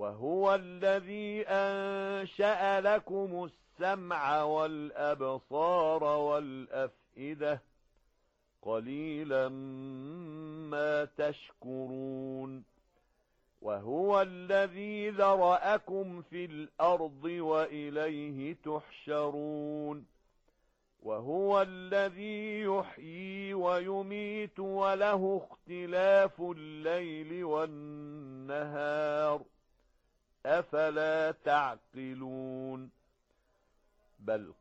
وهو الذي أنشأ لكم السمع والأبصار والأفئدة قليلا ما تشكرون وهو الذي ذرأكم في الأرض وإليه تحشرون وهو الذي يحيي ويميت وله اختلاف الليل والنهار أفلا تعقلون بل